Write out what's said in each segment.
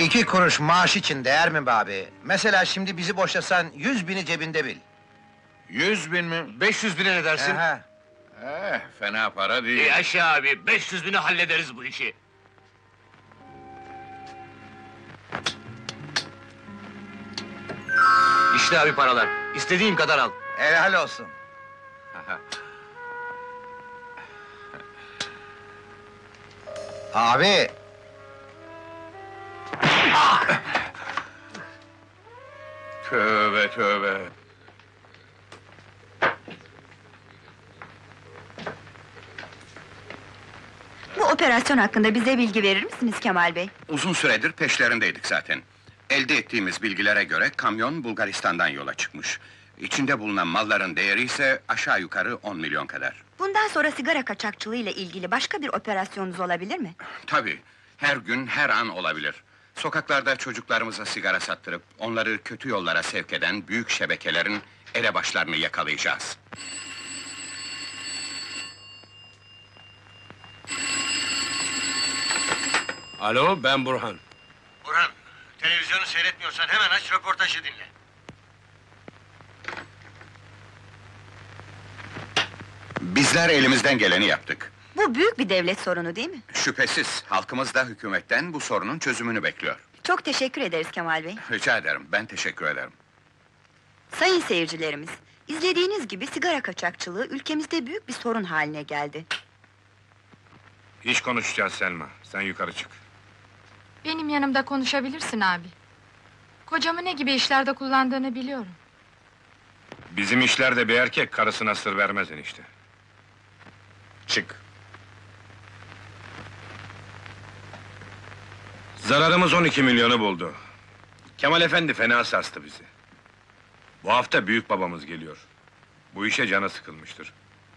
2 kuruş maaş için değer mi be abi? Mesela şimdi bizi boşasan 100.000'i cebinde bil. 100.000 mi? 500.000'e ne dersin? Aha. Fena para değil. Yaşa abi, 500.000'e hallederiz bu işi. İşte abi paralar, istediğin kadar al. Helal olsun. Abi, Tövbe tövbe! Bu operasyon hakkında bize bilgi verir misiniz Kemal Bey? Uzun süredir peşlerindeydik zaten. Elde ettiğimiz bilgilere göre kamyon Bulgaristan'dan yola çıkmış. İçinde bulunan malların değeri ise aşağı yukarı 10 milyon kadar. Bundan sonra sigara kaçakçılığı ile ilgili başka bir operasyonunuz olabilir mi? Tabii, her gün, her an olabilir. Sokaklarda çocuklarımıza sigara sattırıp, onları kötü yollara sevk eden büyük şebekelerin elebaşlarını yakalayacağız. Alo, ben Burhan. Burhan, televizyonu seyretmiyorsan hemen aç, röportajı dinle. Bizler elimizden geleni yaptık. Bu büyük bir devlet sorunu değil mi? Şüphesiz, halkımız da hükümetten bu sorunun çözümünü bekliyor. Çok teşekkür ederiz Kemal Bey. Rica ederim, ben teşekkür ederim. Sayın seyircilerimiz, izlediğiniz gibi sigara kaçakçılığı ülkemizde büyük bir sorun haline geldi. İş konuşacağız Selma, sen yukarı çık. Benim yanımda konuşabilirsin abi. Kocamı ne gibi işlerde kullandığını biliyorum. Bizim işlerde bir erkek karısına sır vermez enişte. Çık. Zararımız 12 milyonu buldu. Kemal efendi fena sarstı bizi. Bu hafta büyük babamız geliyor. Bu işe canı sıkılmıştır.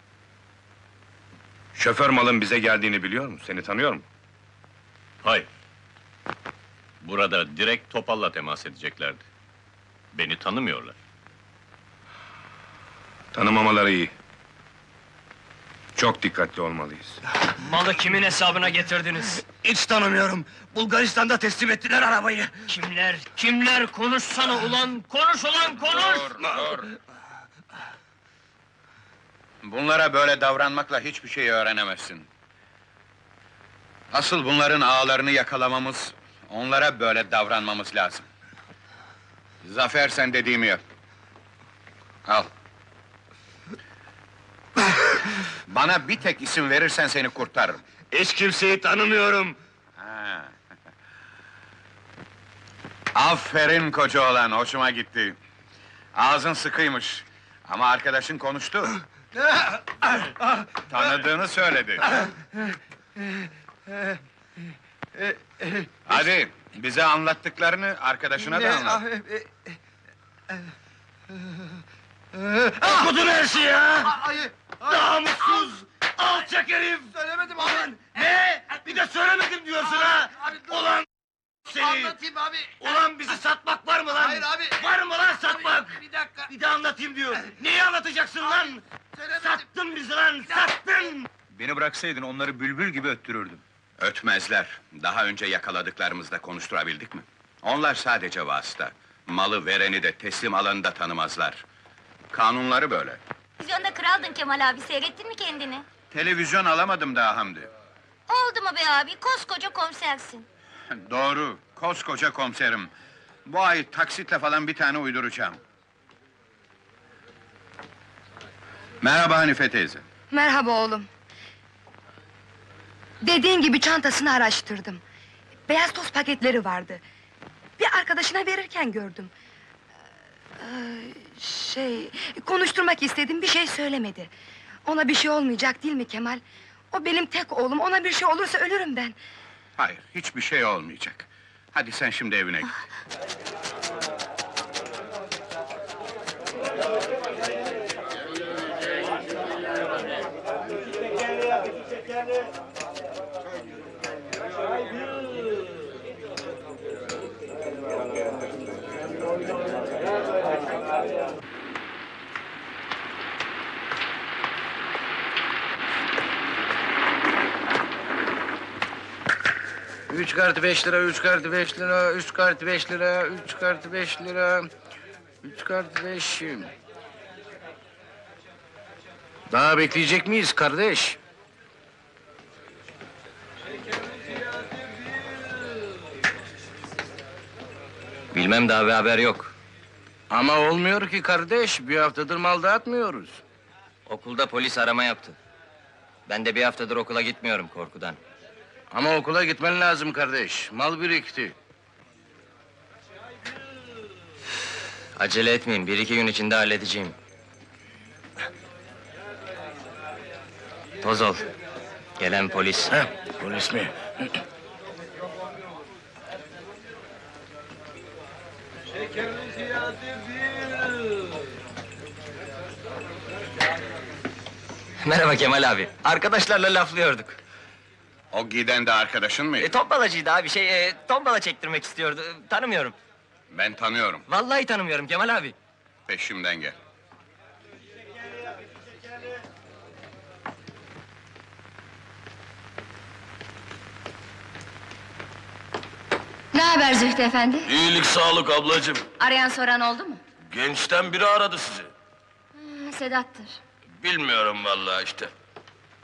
Şoför malın bize geldiğini biliyor mu? Seni tanıyor mu? Hayır. Burada direkt Topal'la temas edeceklerdi. Beni tanımıyorlar. Tanımamaları iyi. Çok dikkatli olmalıyız. Malı kimin hesabına getirdiniz? Hiç tanımıyorum. Bulgaristan'da teslim ettiler arabayı. Kimler, kimler? Konuşsana ulan! Konuş ulan, konuş! Dur! Bunlara böyle davranmakla hiçbir şey öğrenemezsin. Asıl bunların ağalarını yakalamamız, onlara böyle davranmamız lazım. Zafer, sen dediğimi yap. Al. Bana bir tek isim verirsen seni kurtarırım. Hiç kimseyi tanımıyorum. Ha. Aferin koca oğlan, hoşuma gitti. Ağzın sıkıymış. Ama arkadaşın konuştu. Tanıdığını söyledi. Hadi, bize anlattıklarını arkadaşına da anlat. Okudun her şeyi ha! Namussuz! Alçak herif! Söylemedim abi! Ne? Bir de söylemedim diyorsun ha! Ulan seni! Anlatayım abi! Ulan bizi satmak var mı lan? Hayır abi! Var mı lan satmak? Bir dakika! Bir de anlatayım diyor! Neyi anlatacaksın lan? Sattın bizi lan! Sattın! Beni bıraksaydın onları bülbül gibi öttürürdüm. Ötmezler. Daha önce yakaladıklarımızda konuşturabildik mi? Onlar sadece vasıta. Malı vereni de teslim alanı da tanımazlar. Kanunları böyle. Televizyonda kraldın Kemal abi, seyrettin mi kendini? Televizyon alamadım daha Hamdi. Oldu mu be abi, koskoca komisersin. Doğru, koskoca komiserim. Bu ay taksitle falan bir tane uyduracağım. Merhaba Hanife teyze. Merhaba oğlum. Dediğin gibi çantasını araştırdım. Beyaz toz paketleri vardı. Bir arkadaşına verirken gördüm. Konuşturmak istedim, bir şey söylemedi. Ona bir şey olmayacak değil mi Kemal? O benim tek oğlum, ona bir şey olursa ölürüm ben. Hayır, hiçbir şey olmayacak. Hadi sen şimdi evine git. Üç kartı 5 lira, 3 kartı 5 lira, 3 kartı 5 lira, 3 kartı 5 lira, 3 kartı 5. Daha bekleyecek miyiz kardeş? Bilmem, daha bir haber yok. Ama olmuyor ki kardeş, bir haftadır mal dağıtmıyoruz. Okulda polis arama yaptı. Ben de bir haftadır okula gitmiyorum korkudan. Ama okula gitmen lazım kardeş, mal birikti. Acele etmeyin, 1-2 gün içinde halledeceğim. Toz ol. Gelen polis. Heh, polis mi? Merhaba Kemal abi. Arkadaşlarla laflıyorduk. O giden de arkadaşın mıydı? Tombalacıydı abi, tombala çektirmek istiyordu. Tanımıyorum. Ben tanıyorum. Vallahi tanımıyorum Kemal abi. Peşimden gel. Ne haber Zühtü efendi? İyilik sağlık ablacığım. Arayan soran oldu mu? Gençten biri aradı sizi. Sedat'tır. Bilmiyorum vallahi işte.